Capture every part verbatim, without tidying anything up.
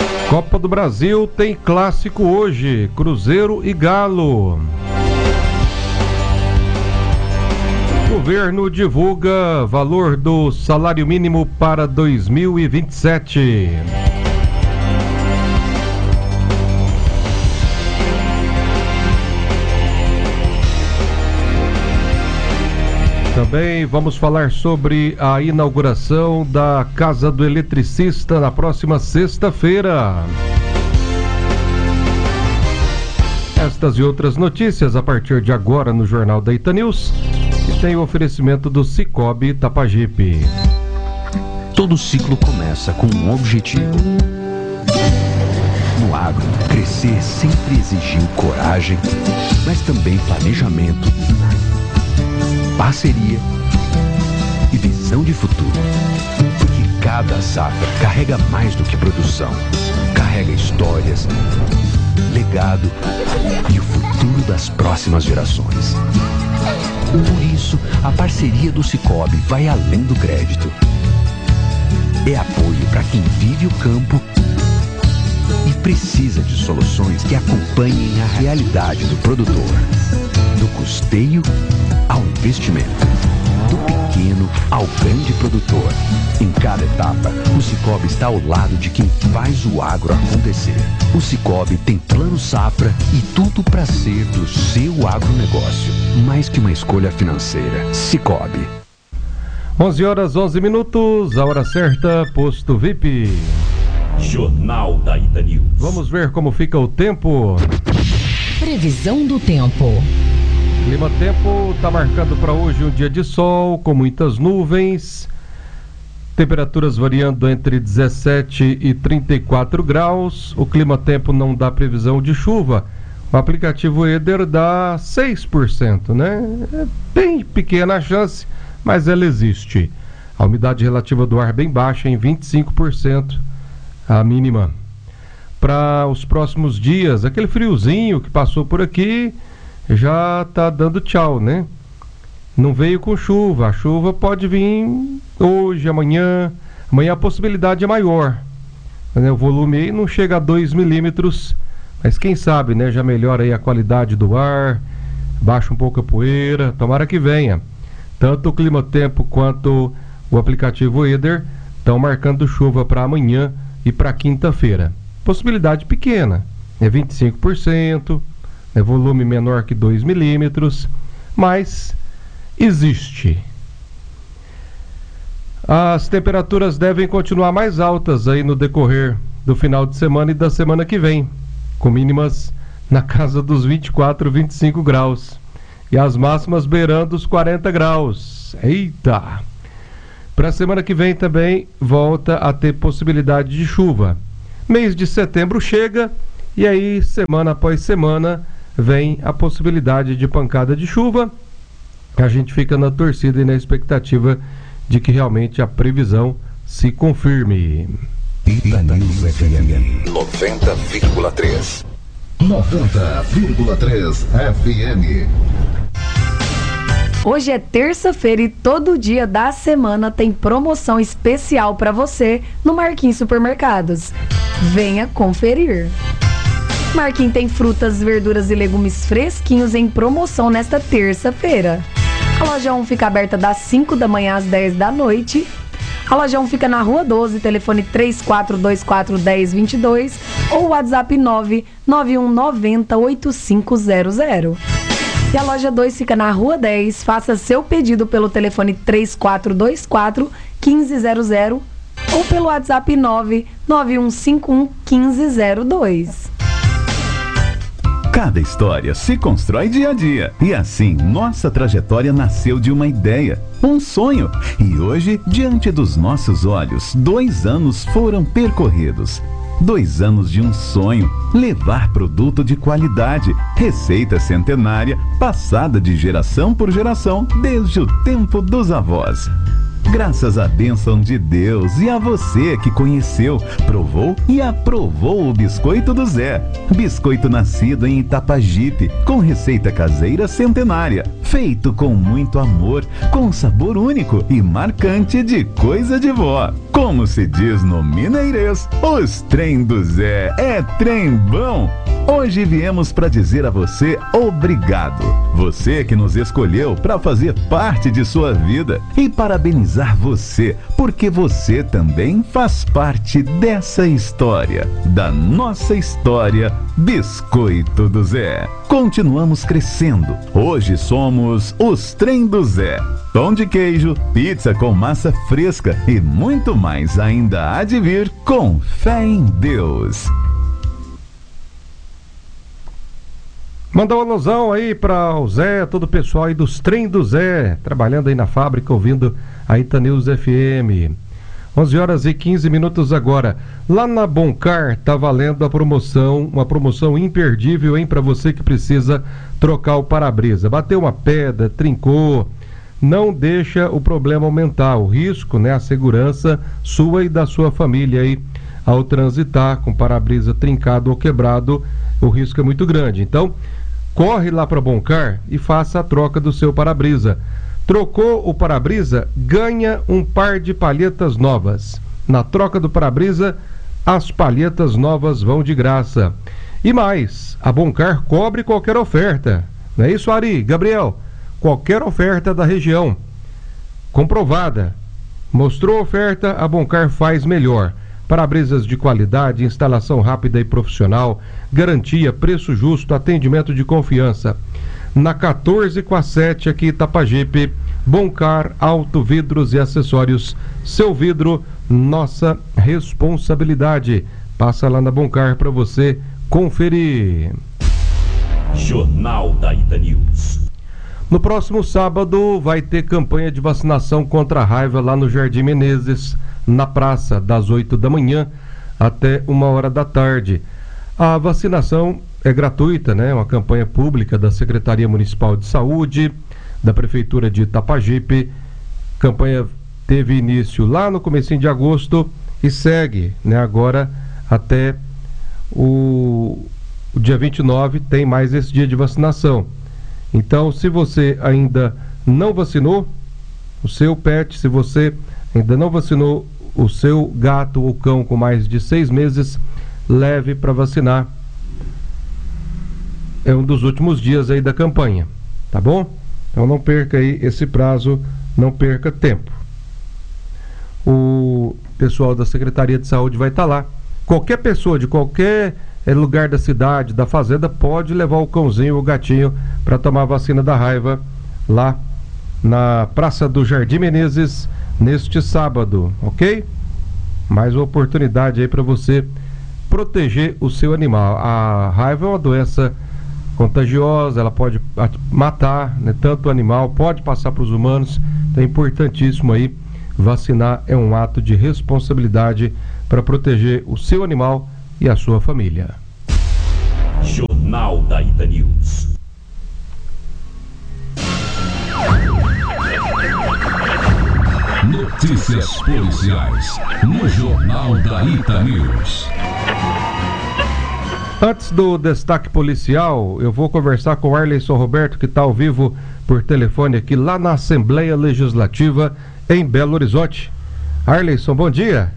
Copa do Brasil tem clássico hoje, Cruzeiro e Galo. Governo divulga valor do salário mínimo para dois mil e vinte e sete. Também vamos falar sobre a inauguração da Casa do Eletricista na próxima sexta-feira. Estas e outras notícias a partir de agora no Jornal da Itanews, que tem o oferecimento do Sicoob Tapajipe. Todo ciclo começa com um objetivo. No agro, crescer sempre exigiu coragem, mas também planejamento, parceria e visão de futuro. Porque cada safra carrega mais do que produção. Carrega histórias, legado e o futuro das próximas gerações. Por isso, a parceria do Sicoob vai além do crédito. É apoio para quem vive o campo e precisa de soluções que acompanhem a realidade do produtor. Do custeio ao investimento, do pequeno ao grande produtor. Em cada etapa, o Sicoob está ao lado de quem faz o agro acontecer. O Sicoob tem plano safra e tudo para ser do seu agronegócio. Mais que uma escolha financeira. Sicoob. onze horas, onze minutos, a hora certa, posto V I P. Jornal da Itanews. Vamos ver como fica o tempo. Previsão do tempo. Clima Tempo está marcando para hoje um dia de sol, com muitas nuvens. Temperaturas variando entre dezessete e trinta e quatro graus. O Clima Tempo não dá previsão de chuva. O aplicativo Éder dá seis por cento, né? É bem pequena a chance, mas ela existe. A umidade relativa do ar bem baixa, em vinte e cinco por cento, a mínima. Para os próximos dias, aquele friozinho que passou por aqui já tá dando tchau, né? Não veio com chuva. A chuva pode vir hoje, amanhã. Amanhã a possibilidade é maior, né? O volume aí não chega a dois milímetros, mas quem sabe, né? Já melhora aí a qualidade do ar, baixa um pouco a poeira. Tomara que venha. Tanto o Clima Tempo quanto o aplicativo Éder estão marcando chuva para amanhã e para quinta-feira. Possibilidade pequena, é vinte e cinco por cento. É volume menor que dois milímetros, mas existe. As temperaturas devem continuar mais altas aí no decorrer do final de semana e da semana que vem, com mínimas na casa dos vinte e quatro, vinte e cinco graus e as máximas beirando os quarenta graus. Eita! Para a semana que vem também volta a ter possibilidade de chuva. Mês de setembro chega e aí semana após semana vem a possibilidade de pancada de chuva. A gente fica na torcida e na expectativa de que realmente a previsão se confirme. Itanews F M noventa vírgula três. noventa vírgula três F M. Hoje é terça-feira e todo dia da semana tem promoção especial para você no Marquinhos Supermercados. Venha conferir. Marquinhos tem frutas, verduras e legumes fresquinhos em promoção nesta terça-feira. A loja um fica aberta das cinco da manhã às dez da noite. A loja um fica na Rua doze, telefone três quatro dois quatro, um zero dois dois ou WhatsApp nove nove um nove zero oito cinco zero zero. E a loja dois fica na Rua dez, faça seu pedido pelo telefone três quatro dois quatro, um cinco zero zero ou pelo WhatsApp nove nove um cinco um, um cinco zero dois. Cada história se constrói dia a dia. E assim, nossa trajetória nasceu de uma ideia, um sonho. E hoje, diante dos nossos olhos, dois anos foram percorridos. Dois anos de um sonho, levar produto de qualidade, receita centenária, passada de geração por geração, desde o tempo dos avós. Graças à bênção de Deus e a você que conheceu, provou e aprovou o Biscoito do Zé. Biscoito nascido em Itapajipe, com receita caseira centenária, feito com muito amor, com sabor único e marcante de coisa de vó. Como se diz no mineirês, os trem do Zé é trem bom. Hoje viemos para dizer a você obrigado. Você que nos escolheu para fazer parte de sua vida, e parabenizar você, porque você também faz parte dessa história, da nossa história Biscoito do Zé. Continuamos crescendo. Hoje somos os Trem do Zé. Pão de queijo, pizza com massa fresca e muito mais ainda há de vir, com fé em Deus. Mandar um alusão aí para o Zé, todo o pessoal aí dos Trem do Zé, trabalhando aí na fábrica, ouvindo a Itanews F M. onze horas e quinze minutos agora. Lá na Boncar tá valendo a promoção, uma promoção imperdível, hein, para você que precisa trocar o para-brisa. Bateu uma pedra, trincou, não deixa o problema aumentar, o risco, né, a segurança sua e da sua família aí ao transitar com para-brisa trincado ou quebrado, o risco é muito grande. Então, corre lá para Boncar e faça a troca do seu para-brisa. Trocou o para-brisa, ganha um par de palhetas novas. Na troca do para-brisa, as palhetas novas vão de graça. E mais, a Boncar cobre qualquer oferta. Não é isso, Ari? Gabriel? Qualquer oferta da região. Comprovada. Mostrou oferta, a Boncar faz melhor. Para-brisas de qualidade, instalação rápida e profissional, garantia, preço justo, atendimento de confiança. Na quatorze com a sete aqui em Itapajipe, Boncar, Auto Vidros e Acessórios. Seu vidro, nossa responsabilidade. Passa lá na Boncar para você conferir. Jornal da Itanews. No próximo sábado vai ter campanha de vacinação contra a raiva lá no Jardim Menezes, na praça, das oito da manhã até uma hora da tarde. A vacinação é gratuita, né? Uma campanha pública da Secretaria Municipal de Saúde, da Prefeitura de Itapajipe. A campanha teve início lá no comecinho de agosto e segue, né? Agora até o, o dia vinte e nove tem mais esse dia de vacinação. Então, se você ainda não vacinou o seu pet, se você ainda não vacinou o seu gato ou cão com mais de seis meses, leve para vacinar. É um dos últimos dias aí da campanha, tá bom? Então não perca aí esse prazo, não perca tempo. O pessoal da Secretaria de Saúde vai estar lá. Qualquer pessoa de qualquer lugar da cidade, da fazenda, pode levar o cãozinho ou o gatinho para tomar a vacina da raiva lá na Praça do Jardim Menezes neste sábado, ok? Mais uma oportunidade aí para você proteger o seu animal. A raiva é uma doença contagiosa, ela pode matar, né, tanto o animal, pode passar para os humanos. Então é importantíssimo aí, vacinar é um ato de responsabilidade para proteger o seu animal e a sua família. Jornal da Itanews. Notícias policiais no Jornal da Itanews. Antes do destaque policial, eu vou conversar com o Arleison Roberto, que está ao vivo por telefone aqui lá na Assembleia Legislativa em Belo Horizonte. Arleison, bom dia.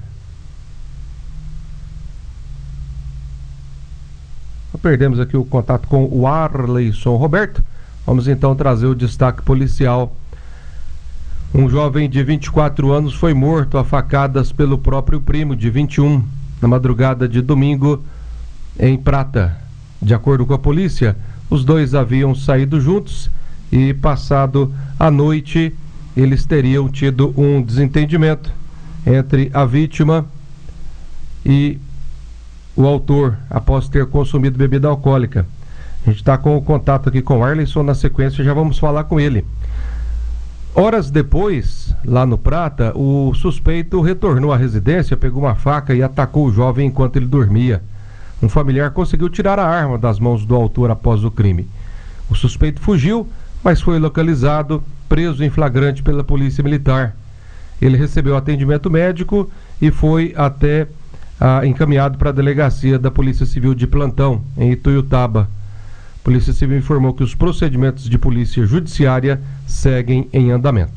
Perdemos aqui o contato com o Arleison Roberto. Vamos então trazer o destaque policial. Um jovem de vinte e quatro anos foi morto a facadas pelo próprio primo de vinte e um na madrugada de domingo em Prata. De acordo com a polícia, os dois haviam saído juntos e, passado a noite, eles teriam tido um desentendimento entre a vítima e o autor, após ter consumido bebida alcoólica. A gente está com o contato aqui com o Arleison, na sequência já vamos falar com ele. Horas depois, lá no Prata, o suspeito retornou à residência, pegou uma faca e atacou o jovem enquanto ele dormia. Um familiar conseguiu tirar a arma das mãos do autor após o crime. O suspeito fugiu, mas foi localizado, preso em flagrante pela polícia militar. Ele recebeu atendimento médico e foi até ah, encaminhado para a delegacia da Polícia Civil de plantão, em Ituiutaba. A Polícia Civil informou que os procedimentos de polícia judiciária seguem em andamento.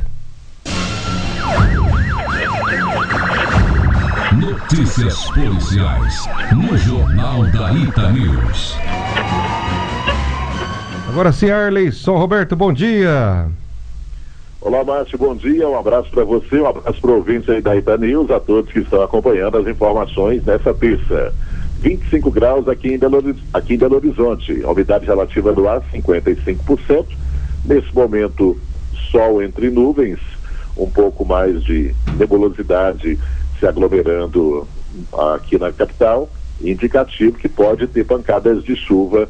Notícias policiais no Jornal da Ita News. Agora sim, Arleison Roberto, bom dia. Olá, Márcio, bom dia, um abraço para você, um abraço para o ouvinte aí da Ita News, a todos que estão acompanhando as informações nessa terça. vinte e cinco graus aqui em Belo, aqui em Belo Horizonte, a umidade relativa do ar cinquenta e cinco por cento, nesse momento sol entre nuvens, um pouco mais de nebulosidade se aglomerando aqui na capital, indicativo que pode ter pancadas de chuva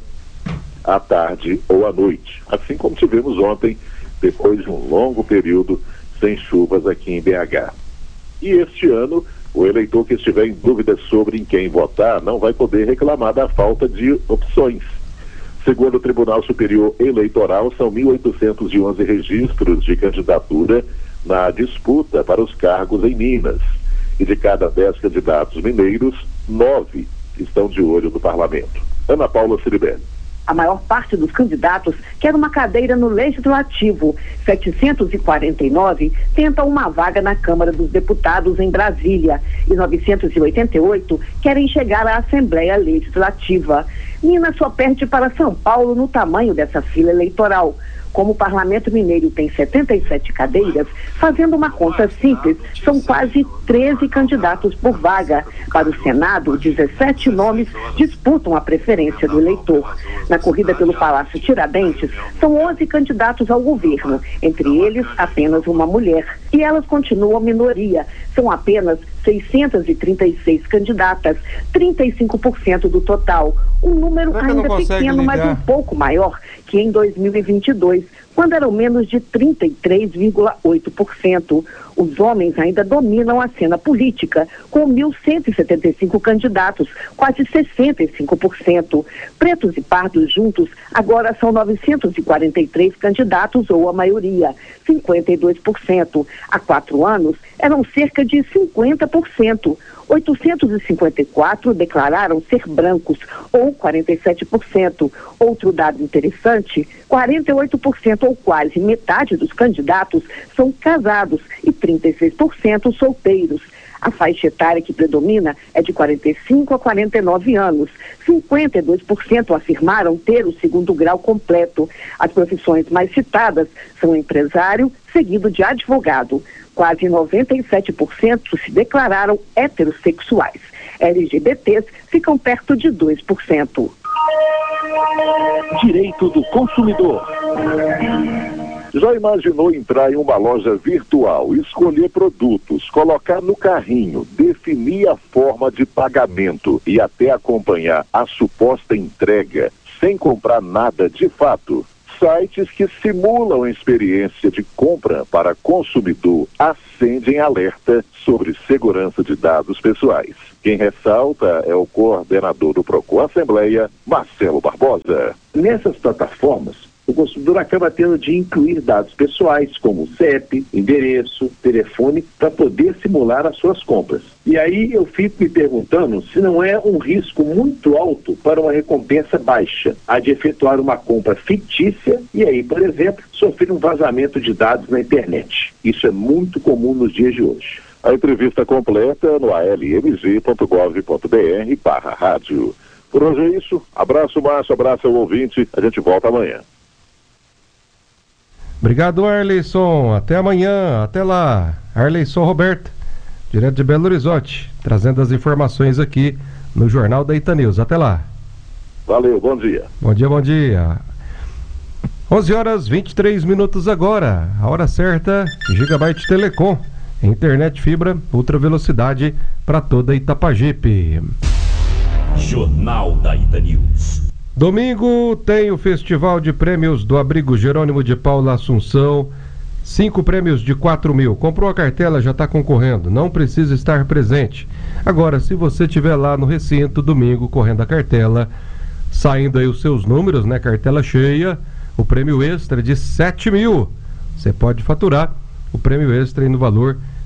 à tarde ou à noite, assim como tivemos ontem, depois de um longo período sem chuvas aqui em B H. E este ano, o eleitor que estiver em dúvida sobre em quem votar não vai poder reclamar da falta de opções. Segundo o Tribunal Superior Eleitoral, são mil oitocentos e onze registros de candidatura na disputa para os cargos em Minas. E de cada dez candidatos mineiros, nove estão de olho no parlamento. Ana Paula Ciribelli. A maior parte dos candidatos quer uma cadeira no Legislativo. setecentos e quarenta e nove tentam uma vaga na Câmara dos Deputados em Brasília. E novecentos e oitenta e oito querem chegar à Assembleia Legislativa. Minas só perde para São Paulo no tamanho dessa fila eleitoral. Como o Parlamento Mineiro tem setenta e sete cadeiras, fazendo uma conta simples, são quase treze candidatos por vaga. Para o Senado, dezessete nomes disputam a preferência do eleitor. Na corrida pelo Palácio Tiradentes, são onze candidatos ao governo, entre eles apenas uma mulher. E elas continuam minoria, são apenas seiscentos e trinta e seis candidatas, trinta e cinco por cento do total. Um número ainda pequeno, mas um pouco maior que em dois mil e vinte e dois, quando eram menos de trinta e três vírgula oito por cento. Os homens ainda dominam a cena política, com mil cento e setenta e cinco candidatos, quase sessenta e cinco por cento. Pretos e pardos juntos agora são novecentos e quarenta e três candidatos, ou a maioria, cinquenta e dois por cento. Há quatro anos eram cerca de cinquenta por cento. oitocentos e cinquenta e quatro declararam ser brancos, ou quarenta e sete por cento. Outro dado interessante, quarenta e oito por cento, ou quase metade dos candidatos, são casados e trinta e seis por cento solteiros. A faixa etária que predomina é de quarenta e cinco a quarenta e nove anos. cinquenta e dois por cento afirmaram ter o segundo grau completo. As profissões mais citadas são empresário, seguido de advogado. Quase noventa e sete por cento se declararam heterossexuais. L G B Ts ficam perto de dois por cento. Direito do consumidor. Já imaginou entrar em uma loja virtual, escolher produtos, colocar no carrinho, definir a forma de pagamento e até acompanhar a suposta entrega sem comprar nada de fato? Sites que simulam a experiência de compra para consumidor acendem alerta sobre segurança de dados pessoais. Quem ressalta é o coordenador do Procon Assembleia, Marcelo Barbosa. Nessas plataformas, o consumidor acaba tendo de incluir dados pessoais, como C E P, endereço, telefone, para poder simular as suas compras. E aí eu fico me perguntando se não é um risco muito alto para uma recompensa baixa, a de efetuar uma compra fictícia e aí, por exemplo, sofrer um vazamento de dados na internet. Isso é muito comum nos dias de hoje. A entrevista completa no a l m g ponto gov ponto b r barra rádio. Por hoje é isso. Abraço, Márcio, abraço ao ouvinte. A gente volta amanhã. Obrigado, Arleison. Até amanhã. Até lá. Arleison Roberto, direto de Belo Horizonte, trazendo as informações aqui no Jornal da Ita News. Até lá. Valeu, bom dia. Bom dia, bom dia. onze horas e vinte e três minutos agora. A hora certa, Gigabyte Telecom. Internet fibra, ultra velocidade para toda Itapajipe. Jornal da Ita News. Domingo tem o Festival de Prêmios do Abrigo Jerônimo de Paula Assunção. Cinco prêmios de quatro mil. Comprou a cartela, já está concorrendo. Não precisa estar presente. Agora, se você estiver lá no recinto, domingo, correndo a cartela, saindo aí os seus números, né? Cartela cheia, o prêmio extra de sete mil. Você pode faturar o prêmio extra aí no valor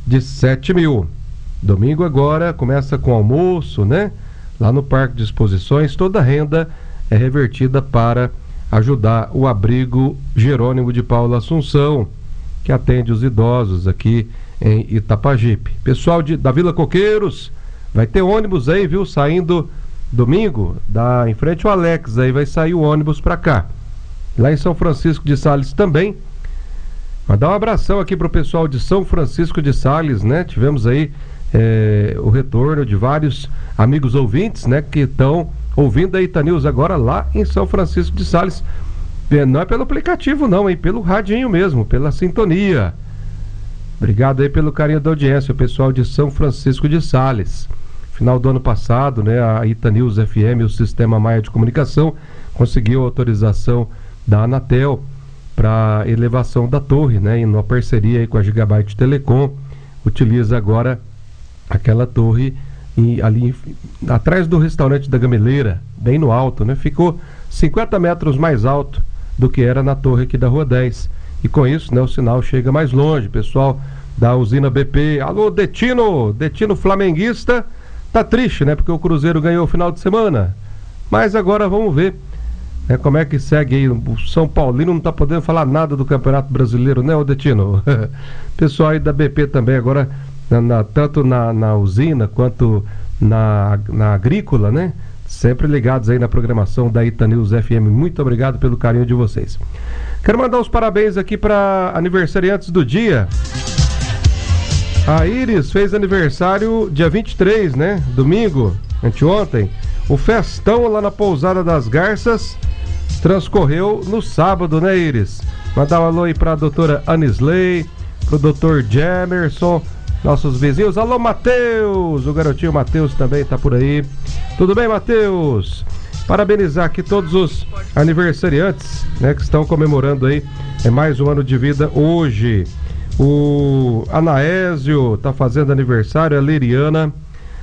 de sete mil. Domingo agora começa com almoço, né? Lá no Parque de Exposições, toda a renda é revertida para ajudar o abrigo Jerônimo de Paula Assunção, que atende os idosos aqui em Itapajipe. Pessoal de, da Vila Coqueiros, vai ter ônibus aí, viu? Saindo domingo, da, em frente ao Alex, aí vai sair o ônibus para cá. Lá em São Francisco de Sales também. Mandar um abração aqui pro pessoal de São Francisco de Sales, né? Tivemos aí é, o retorno de vários amigos ouvintes, né? Que estão ouvindo a Ita News agora lá em São Francisco de Sales. Não é pelo aplicativo não, hein? Pelo radinho mesmo, pela sintonia. Obrigado aí pelo carinho da audiência, o pessoal de São Francisco de Sales. Final do ano passado, né? A Ita News F M, o Sistema Maia de Comunicação, conseguiu a autorização da Anatel para elevação da torre, né? Em uma parceria aí com a Gigabyte Telecom, utiliza agora aquela torre e ali atrás do restaurante da Gameleira, bem no alto, né? Ficou cinquenta metros mais alto do que era na torre aqui da Rua dez. E com isso, né, o sinal chega mais longe. Pessoal da usina B P, alô Detino, Detino flamenguista, tá triste, né? Porque o Cruzeiro ganhou o final de semana. Mas agora vamos ver, né, como é que segue aí. O São Paulino não tá podendo falar nada do Campeonato Brasileiro, né, ô Detino? Pessoal aí da B P também agora, na, na, tanto na, na usina quanto na, na agrícola, né? Sempre ligados aí na programação da Ita News F M. Muito obrigado pelo carinho de vocês. Quero mandar os parabéns aqui para aniversariantes do dia. A Iris fez aniversário dia vinte e três, né? Domingo, anteontem. O festão lá na Pousada das Garças transcorreu no sábado, né, Iris? Mandar um alô aí para a doutora Anisley, pro doutor Jemerson, nossos vizinhos. Alô, Matheus! O garotinho Matheus também tá por aí. Tudo bem, Matheus? Parabenizar aqui todos os aniversariantes, né, que estão comemorando aí é mais um ano de vida hoje. O Anaésio tá fazendo aniversário, a Liriana,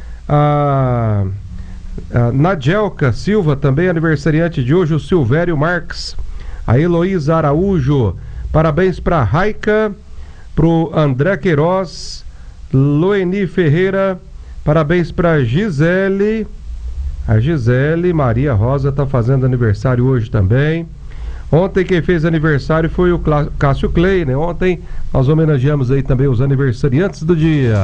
a, a Nadielka Silva também aniversariante de hoje, o Silvério Marques, a Heloísa Araújo, parabéns para Raica, pro André Queiroz, Loeni Ferreira, parabéns para Gisele. A Gisele Maria Rosa está fazendo aniversário hoje também. Ontem quem fez aniversário foi o Clá- Cássio Clay, né? Ontem nós homenageamos aí também os aniversariantes do dia.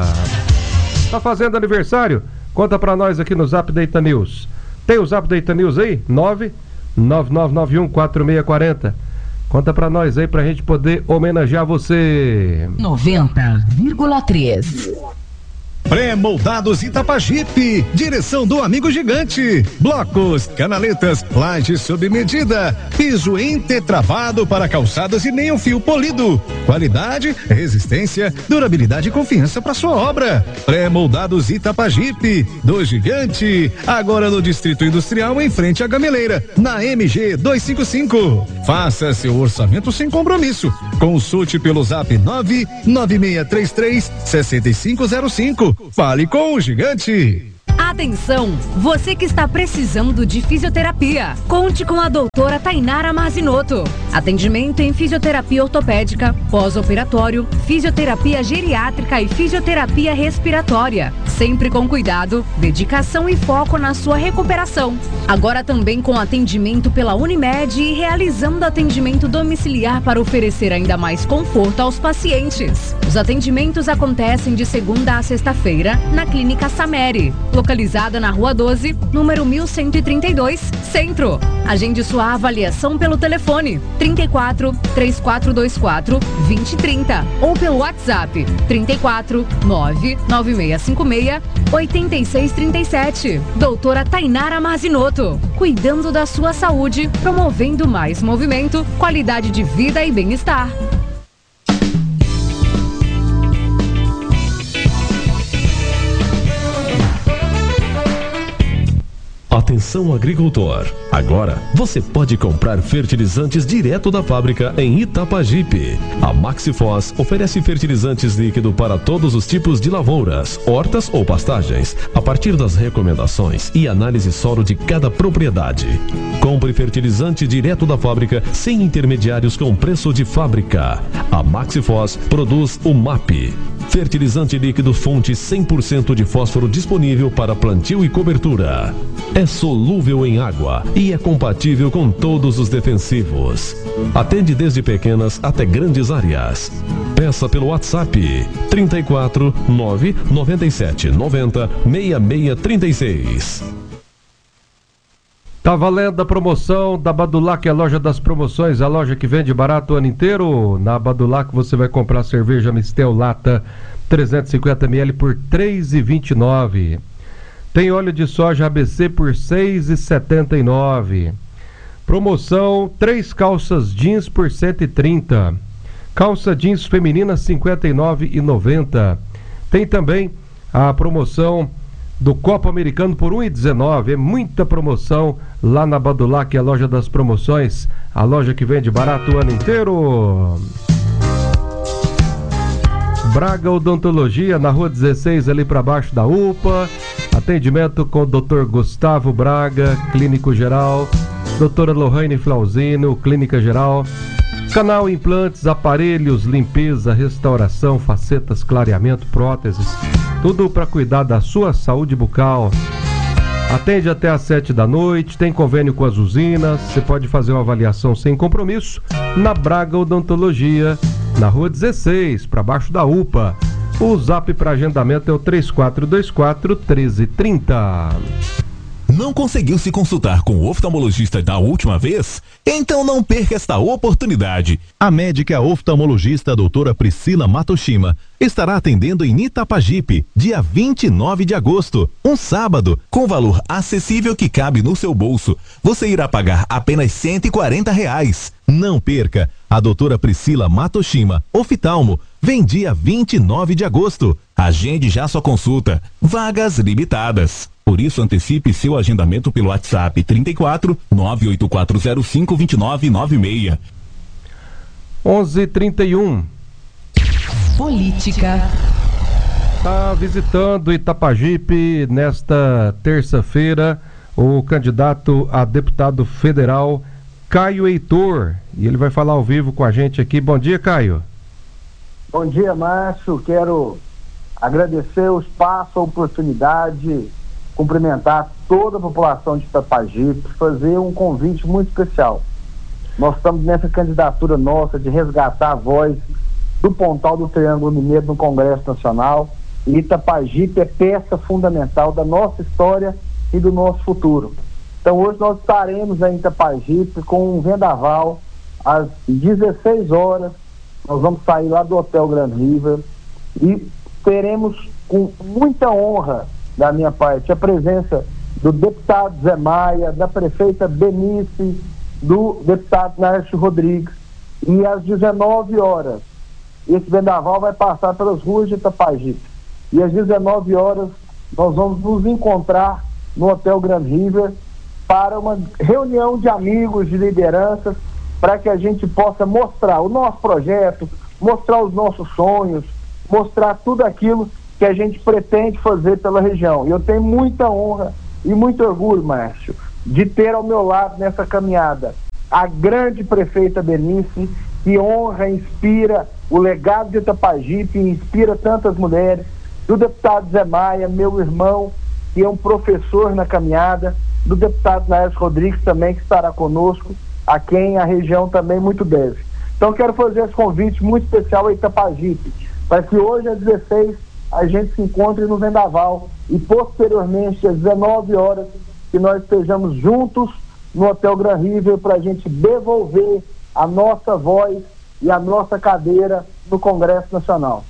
Tá fazendo aniversário? Conta pra nós aqui no Zap da Ita News. Tem o Zap da Ita News aí? nove nove nove nove um quatro seis quatro zero. Conta pra nós aí pra gente poder homenagear você. noventa vírgula três. Pré-moldados Itapajipe, direção do amigo gigante. Blocos, canaletas, laje sob medida, piso intetravado para calçadas e nem um fio polido. Qualidade, resistência, durabilidade e confiança para sua obra. Pré-moldados Itapajipe, do gigante, agora no Distrito Industrial em frente à Gameleira, na M G duzentos e cinquenta e cinco. Faça seu orçamento sem compromisso. Consulte pelo zap nove nove seis três três seis cinco zero cinco. Fale com o gigante. Atenção, você que está precisando de fisioterapia, conte com a doutora Tainara Mazzinotto. Atendimento em fisioterapia ortopédica, pós-operatório, fisioterapia geriátrica e fisioterapia respiratória. Sempre com cuidado, dedicação e foco na sua recuperação. Agora também com atendimento pela Unimed e realizando atendimento domiciliar para oferecer ainda mais conforto aos pacientes. Os atendimentos acontecem de segunda a sexta-feira na Clínica Sameri, localizada na Rua doze, número mil cento e trinta e dois, Centro. Agende sua avaliação pelo telefone trinta e quatro, três quatro dois quatro, dois zero três zero ou pelo WhatsApp trinta e quatro, nove nove seis cinco seis, oito seis três sete. Doutora Tainara Mazzinotto, cuidando da sua saúde, promovendo mais movimento, qualidade de vida e bem-estar. Atenção agricultor, agora você pode comprar fertilizantes direto da fábrica em Itapajipe. A Maxifos oferece fertilizantes líquido para todos os tipos de lavouras, hortas ou pastagens, a partir das recomendações e análise solo de cada propriedade. Compre fertilizante direto da fábrica sem intermediários com preço de fábrica. A Maxifos produz o M A P, Fertilizante líquido fonte cem por cento de fósforo disponível para plantio e cobertura. É solúvel em água e é compatível com todos os defensivos. Atende desde pequenas até grandes áreas. Peça pelo WhatsApp trinta e quatro, nove noventa e sete, noventa, sessenta e seis trinta e seis. Tá valendo a promoção da Badulac, a loja das promoções, a loja que vende barato o ano inteiro. Na Badulac você vai comprar cerveja Mistel Lata trezentos e cinquenta mililitros por três reais e vinte e nove centavos. Tem óleo de soja A B C por seis reais e setenta e nove centavos. Promoção, três calças jeans por cento e trinta reais. Calça jeans feminina cinquenta e nove reais e noventa centavos. Tem também a promoção do Copo Americano por um real e dezenove centavos. É muita promoção lá na Badulac, a loja das promoções, a loja que vende barato o ano inteiro. Braga Odontologia, na rua dezesseis, ali para baixo da U P A. Atendimento com o doutor Gustavo Braga, clínico geral. Doutora Lohane Flauzino, clínica geral. Canal Implantes, aparelhos, limpeza, restauração, facetas, clareamento, próteses. Tudo para cuidar da sua saúde bucal. Atende até às sete da noite, tem convênio com as usinas. Você pode fazer uma avaliação sem compromisso na Braga Odontologia, na rua dezesseis, para baixo da U P A. O zap para agendamento é o três quatro dois quatro, um três três zero. Não conseguiu se consultar com o oftalmologista da última vez? Então não perca esta oportunidade. A médica oftalmologista doutora Priscila Matoshima estará atendendo em Itapajipe, dia vinte e nove de agosto, um sábado, com valor acessível que cabe no seu bolso. Você irá pagar apenas cento e quarenta reais. Não perca! A doutora Priscila Matoshima, oftalmo, vem dia vinte e nove de agosto. Agende já sua consulta. Vagas limitadas. Por isso, antecipe seu agendamento pelo WhatsApp trinta e quatro, nove oito quatro zero cinco, dois nove nove seis. onze e trinta e um. Política. Está visitando Itapajipe nesta terça-feira o candidato a deputado federal Caio Heitor. E ele vai falar ao vivo com a gente aqui. Bom dia, Caio. Bom dia, Márcio. Quero agradecer o espaço, a oportunidade, cumprimentar toda a população de Itapajipe, fazer um convite muito especial. Nós estamos nessa candidatura nossa de resgatar a voz do Pontal do Triângulo Mineiro no Congresso Nacional, e Itapajipe é peça fundamental da nossa história e do nosso futuro. Então hoje nós estaremos em Itapajipe com um vendaval às dezesseis horas, nós vamos sair lá do Hotel Grand River e teremos com muita honra da minha parte a presença do deputado Zé Maia, da prefeita Benice, do deputado Nárcio Rodrigues, e às dezenove horas esse vendaval vai passar pelas ruas de Itapajipe, e às dezenove horas nós vamos nos encontrar no Hotel Grand River para uma reunião de amigos, de lideranças, para que a gente possa mostrar o nosso projeto, mostrar os nossos sonhos, mostrar tudo aquilo que a gente pretende fazer pela região. E eu tenho muita honra e muito orgulho, Márcio, de ter ao meu lado nessa caminhada a grande prefeita Benice, que honra, inspira o legado de Itapajipe, inspira tantas mulheres, do deputado Zé Maia, meu irmão, que é um professor na caminhada, do deputado Nárcio Rodrigues também, que estará conosco, a quem a região também muito deve. Então quero fazer esse convite muito especial a Itapajipe, para que hoje às dezesseis a gente se encontre no Vendaval e posteriormente às dezenove horas que nós estejamos juntos no Hotel Grand River para a gente devolver a nossa voz e a nossa cadeira no Congresso Nacional.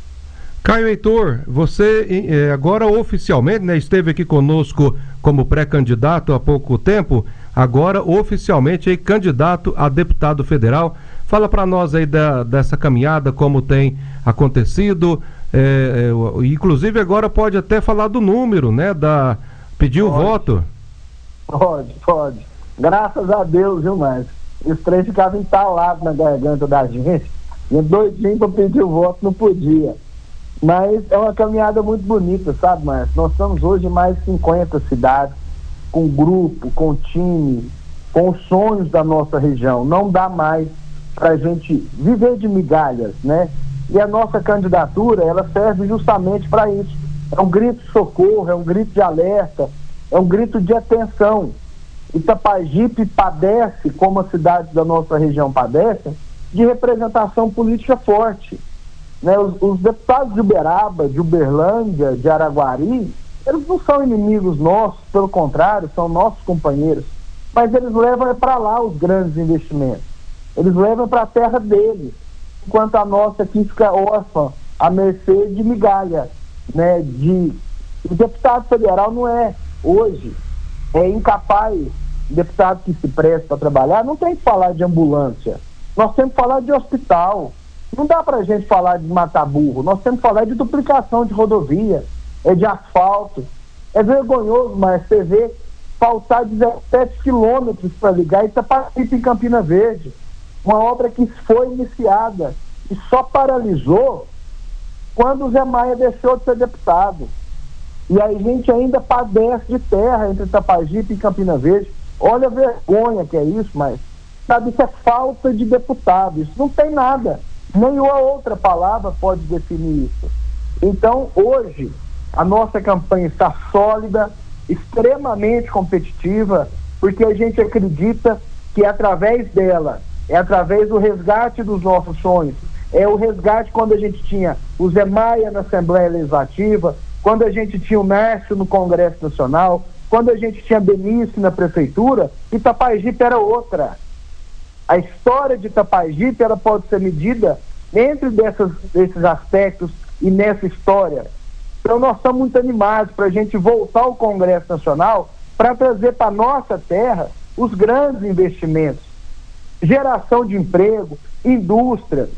Caio Heitor, você eh, agora oficialmente, né, esteve aqui conosco como pré-candidato há pouco tempo, agora oficialmente aí, candidato a deputado federal. Fala para nós aí da, dessa caminhada, como tem acontecido, é, é, inclusive agora pode até falar do número, né, da, pedir o voto. Pode, pode. Graças a Deus, viu, Márcio? Esse trem ficava entalado na garganta da gente, e doidinho para pedir o voto não podia. Mas é uma caminhada muito bonita, sabe, Márcio? Nós estamos hoje em mais de cinquenta cidades, com grupo, com time, com os sonhos da nossa região. Não dá mais para a gente viver de migalhas, né? E a nossa candidatura, ela serve justamente para isso. É um grito de socorro, é um grito de alerta, é um grito de atenção. Itapajipe padece, como as cidades da nossa região padecem, de representação política forte. Né? Os, os deputados de Uberaba, de Uberlândia, de Araguari, eles não são inimigos nossos, pelo contrário, são nossos companheiros. Mas eles levam para lá os grandes investimentos. Eles levam para a terra deles, enquanto a nossa aqui fica órfã, à mercê de migalha. Né? De... O deputado federal não é, hoje, é incapaz, deputado que se presta para trabalhar, não tem que falar de ambulância. Nós temos que falar de hospital. Não dá para a gente falar de matar burro. Nós temos que falar de duplicação de rodovia, é de asfalto. É vergonhoso, mas você vê faltar dezessete quilômetros para ligar Itapajipe em Campina Verde. Uma obra que foi iniciada e só paralisou quando o Zé Maia deixou de ser deputado. E aí a gente ainda padece de terra entre Itapajipe e Campina Verde. Olha a vergonha que é isso, mas sabe, isso é falta de deputado. Isso não tem nada. Nenhuma outra palavra pode definir isso. Então, hoje, a nossa campanha está sólida, extremamente competitiva, porque a gente acredita que através dela, é através do resgate dos nossos sonhos, é o resgate quando a gente tinha o Zé Maia na Assembleia Legislativa, quando a gente tinha o Mércio no Congresso Nacional, quando a gente tinha Benício na Prefeitura, Itapajipe era outra. A história de Itapajipe, ela pode ser medida entre dessas, desses aspectos e nessa história. Então nós estamos muito animados para a gente voltar ao Congresso Nacional para trazer para a nossa terra os grandes investimentos. Geração de emprego, indústria,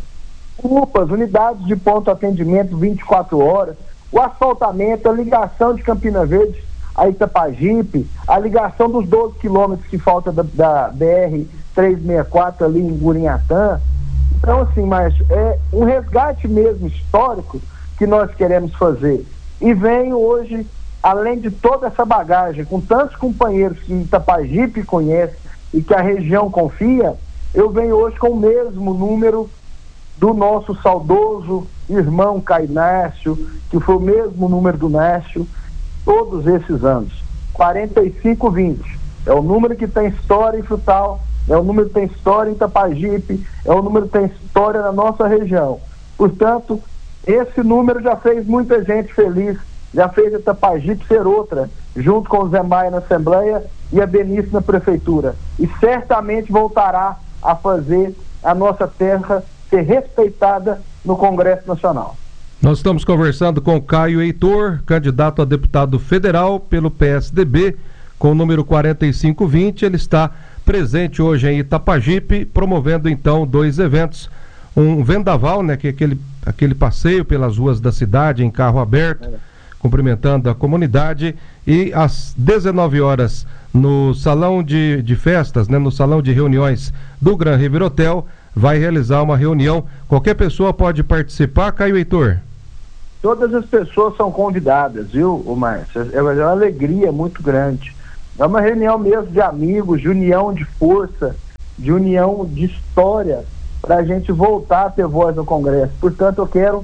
U P As, unidades de ponto atendimento vinte e quatro horas, o asfaltamento, a ligação de Campina Verde a Itapajipe, a ligação dos doze quilômetros que falta da, da B R trezentos e sessenta e quatro ali em Gurinhatã. Então, assim, Márcio, é um resgate mesmo histórico que nós queremos fazer. E venho hoje, além de toda essa bagagem, com tantos companheiros que Itapajipe conhece e que a região confia, eu venho hoje com o mesmo número do nosso saudoso irmão Cainácio, que foi o mesmo número do Nácio, todos esses anos. quarenta e cinco vinte. É o número que tem história em Frutal, é o número que tem história em Itapajipe, é o número que tem história na nossa região. Portanto, esse número já fez muita gente feliz, já fez Itapajipe ser outra, junto com o Zé Maia na Assembleia e a Benício na Prefeitura. E certamente voltará a fazer a nossa terra ser respeitada no Congresso Nacional. Nós estamos conversando com Caio Heitor, candidato a deputado federal pelo P S D B, com o número quarenta e cinco vinte. Ele está presente hoje em Itapajipe, promovendo então dois eventos. Um vendaval, né, que é aquele, aquele passeio pelas ruas da cidade em carro aberto, é. cumprimentando a comunidade, e às dezenove horas no salão de, de festas, né, no salão de reuniões do Gran River Hotel, vai realizar uma reunião. Qualquer pessoa pode participar, Caio Heitor? Todas as pessoas são convidadas, viu, Márcio? É uma alegria muito grande. É uma reunião mesmo de amigos, de união de força, de união de história, para a gente voltar a ter voz no Congresso. Portanto, eu quero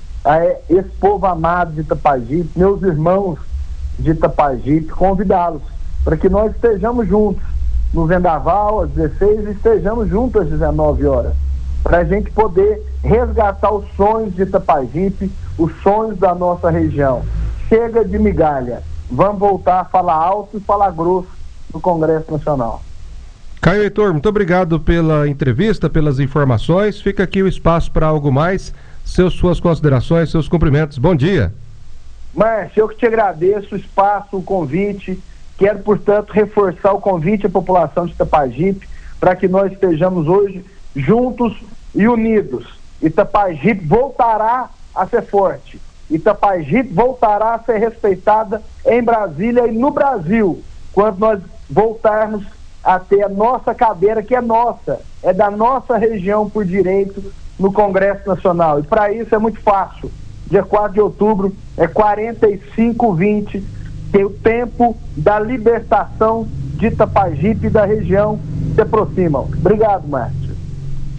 é, esse povo amado de Itapajipe, meus irmãos de Itapajipe, convidá-los para que nós estejamos juntos no Vendaval às dezesseis e estejamos juntos às dezenove horas, para a gente poder resgatar os sonhos de Itapajipe, os sonhos da nossa região. Chega de migalha, vamos voltar a falar alto e falar grosso no Congresso Nacional. Caio Heitor, muito obrigado pela entrevista, pelas informações. Fica aqui o espaço para algo mais. Seus, suas considerações, seus cumprimentos. Bom dia. Márcio, eu que te agradeço o espaço, o convite. Quero, portanto, reforçar o convite à população de Itapajipe para que nós estejamos hoje juntos e unidos. Itapajipe voltará a ser forte. Itapajipe voltará a ser respeitada em Brasília e no Brasil, quando nós voltarmos a ter a nossa cadeira, que é nossa, é da nossa região por direito no Congresso Nacional. E para isso é muito fácil. Dia quatro de outubro é quarenta e cinco vinte, que é o tempo da libertação de Itapajipe e da região se aproximam. Obrigado, Márcio.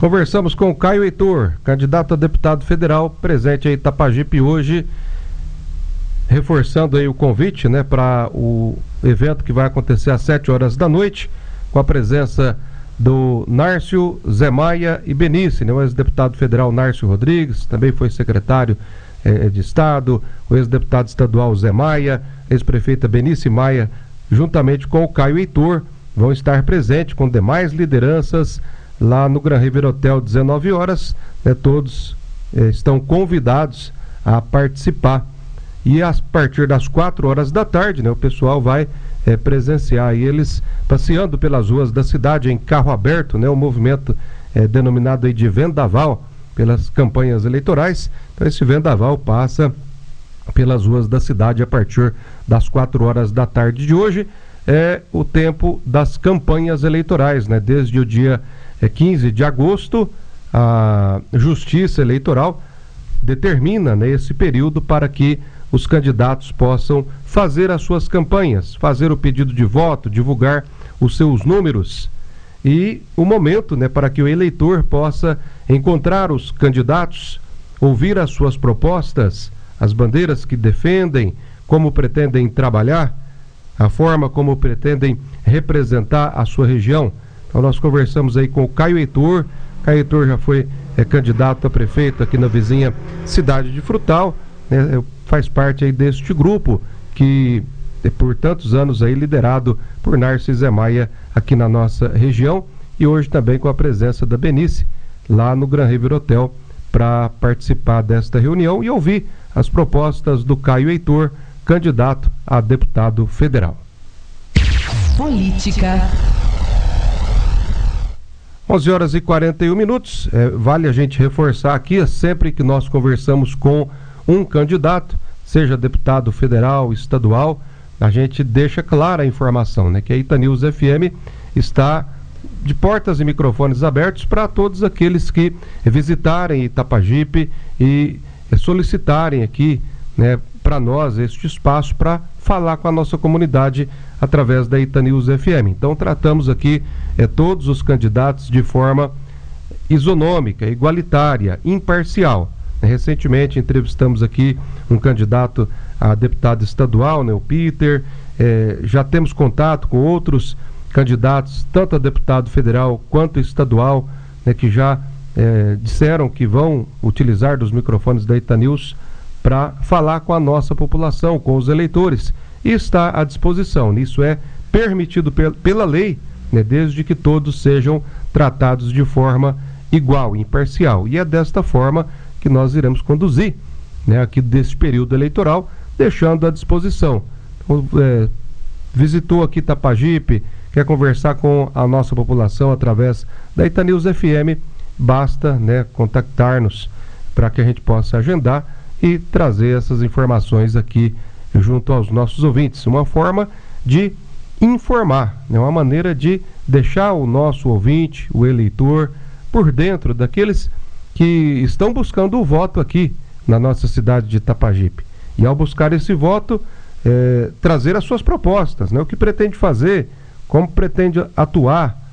Conversamos com o Caio Heitor, candidato a deputado federal, presente em Itapajipe hoje, reforçando aí o convite, né, para o evento que vai acontecer às sete horas da noite, com a presença do Nárcio, Zé Maia e Benice, né, o ex-deputado federal Nárcio Rodrigues, também foi secretário eh, de Estado, o ex-deputado estadual Zé Maia, ex-prefeita Benice Maia, juntamente com o Caio Heitor, vão estar presentes com demais lideranças lá no Grand River Hotel, dezenove horas, né, todos eh, estão convidados a participar. E a partir das quatro horas da tarde, né, o pessoal vai é, presenciar aí eles passeando pelas ruas da cidade em carro aberto, né, o movimento é, denominado aí de vendaval pelas campanhas eleitorais. Então esse vendaval passa pelas ruas da cidade a partir das quatro horas da tarde de hoje. É o tempo das campanhas eleitorais, né? Desde o dia é, quinze de agosto, a Justiça Eleitoral determina, né, esse período para que os candidatos possam fazer as suas campanhas, fazer o pedido de voto, divulgar os seus números e o momento, né, para que o eleitor possa encontrar os candidatos, ouvir as suas propostas, as bandeiras que defendem, como pretendem trabalhar, a forma como pretendem representar a sua região. Então nós conversamos aí com o Caio Heitor. Caio Heitor já foi é, candidato a prefeito aqui na vizinha cidade de Frutal, né, faz parte aí deste grupo que é, por tantos anos aí liderado por Nárcio Zé Maia aqui na nossa região, e hoje também com a presença da Benice lá no Grand River Hotel para participar desta reunião e ouvir as propostas do Caio Heitor, candidato a deputado federal. Política. onze horas e quarenta e um minutos. É, vale a gente reforçar aqui, sempre que nós conversamos com um candidato, seja deputado federal, estadual, a gente deixa clara a informação, né? Que a Itanews F M está de portas e microfones abertos para todos aqueles que visitarem Itapajipe e solicitarem aqui, né, para nós este espaço para falar com a nossa comunidade através da Itanews F M. Então tratamos aqui é, todos os candidatos de forma isonômica, igualitária, imparcial. Recentemente entrevistamos aqui um candidato a deputado estadual, né, o Peter. É, já temos contato com outros candidatos, tanto a deputado federal quanto estadual, né, que já é, disseram que vão utilizar dos microfones da Itanews para falar com a nossa população, com os eleitores, e está à disposição. Isso é permitido pel- pela lei, né, desde que todos sejam tratados de forma igual, imparcial. E é desta forma que nós iremos conduzir, né, aqui desse período eleitoral, deixando à disposição. Então, é, visitou aqui Itapajipe, quer conversar com a nossa população através da Itanews F M, basta, né, contactar-nos para que a gente possa agendar e trazer essas informações aqui junto aos nossos ouvintes. Uma forma de informar, né, uma maneira de deixar o nosso ouvinte, o eleitor, por dentro daqueles que estão buscando o voto aqui na nossa cidade de Itapajipe. E ao buscar esse voto, é, trazer as suas propostas, né? O que pretende fazer, como pretende atuar